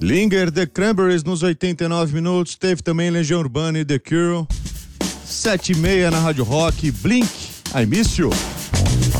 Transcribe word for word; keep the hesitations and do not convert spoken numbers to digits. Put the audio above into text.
Linger, The Cranberries nos oitenta e nove minutos. Teve também Legião Urbana e The Cure. Sete e meia na Rádio Rock. Blink, I Miss You.